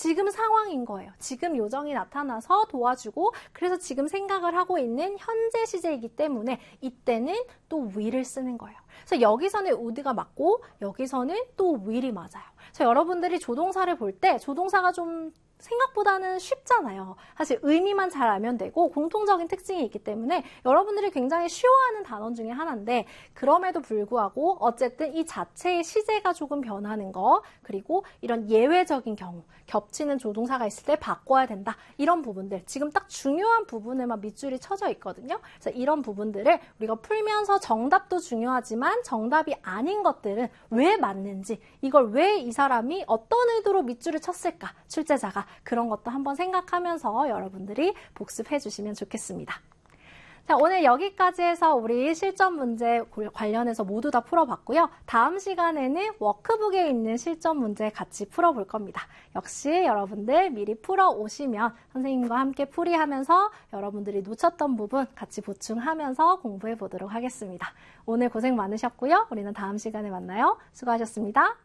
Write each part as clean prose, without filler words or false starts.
지금 상황인 거예요. 지금 요정이 나타나서 도와주고 그래서 지금 생각을 하고 있는 현재 시제이기 때문에 이때는 또 will을 쓰는 거예요. 그래서 여기서는 would가 맞고 여기서는 또 will이 맞아요. 그래서 여러분들이 조동사를 볼 때 조동사가 좀 생각보다는 쉽잖아요. 사실 의미만 잘 알면 되고 공통적인 특징이 있기 때문에 여러분들이 굉장히 쉬워하는 단원 중에 하나인데 그럼에도 불구하고 어쨌든 이 자체의 시제가 조금 변하는 거 그리고 이런 예외적인 경우 겹치는 조동사가 있을 때 바꿔야 된다. 이런 부분들 지금 딱 중요한 부분에만 밑줄이 쳐져 있거든요. 그래서 이런 부분들을 우리가 풀면서 정답도 중요하지만 정답이 아닌 것들은 왜 맞는지 이걸 왜 이 사람이 어떤 의도로 밑줄을 쳤을까 출제자가 그런 것도 한번 생각하면서 여러분들이 복습해 주시면 좋겠습니다. 자, 오늘 여기까지 해서 우리 실전 문제 관련해서 모두 다 풀어봤고요. 다음 시간에는 워크북에 있는 실전 문제 같이 풀어볼 겁니다. 역시 여러분들 미리 풀어오시면 선생님과 함께 풀이하면서 여러분들이 놓쳤던 부분 같이 보충하면서 공부해 보도록 하겠습니다. 오늘 고생 많으셨고요. 우리는 다음 시간에 만나요. 수고하셨습니다.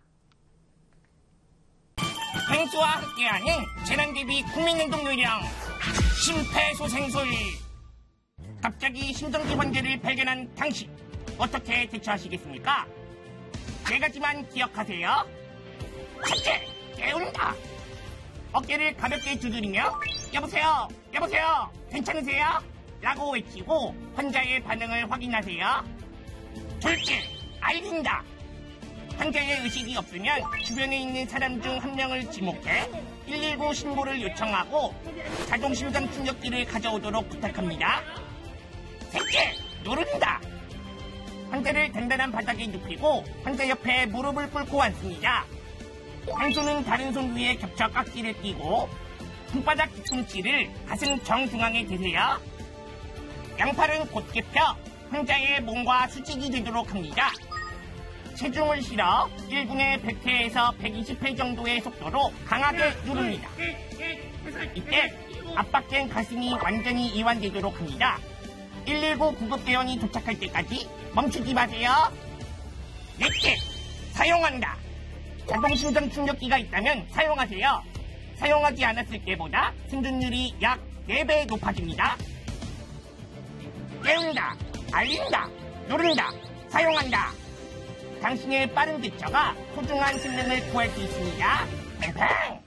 펭수와 함께하는 재난대비 국민행동 요령 심폐소생술. 갑자기 심정지 환자를 발견한 당신 어떻게 대처하시겠습니까? 4가지만 기억하세요. 첫째, 깨운다. 어깨를 가볍게 두드리며 여보세요, 여보세요, 괜찮으세요? 라고 외치고 환자의 반응을 확인하세요. 둘째, 알린다. 환자의 의식이 없으면 주변에 있는 사람 중 한 명을 지목해 119 신고를 요청하고 자동심장 충격기를 가져오도록 부탁합니다. 셋째, 누른다. 환자를 단단한 바닥에 눕히고 환자 옆에 무릎을 꿇고 앉습니다. 한 손은 다른 손 위에 겹쳐 깍지를 끼고 손바닥 뒤꿈치를 가슴 정중앙에 대세요. 양팔은 곧게 펴 환자의 몸과 수직이 되도록 합니다. 체중을 실어 1분에 100회에서 120회 정도의 속도로 강하게 누릅니다. 이때 압박된 가슴이 완전히 이완되도록 합니다. 119 구급대원이 도착할 때까지 멈추지 마세요. 넷째, 사용한다. 자동심장 충격기가 있다면 사용하세요. 사용하지 않았을 때보다 생존율이 약 4배 높아집니다. 깨운다, 알린다, 누른다, 사용한다. 당신의 빠른 대처가 소중한 생명을 구할 수 있습니다. 팽팽!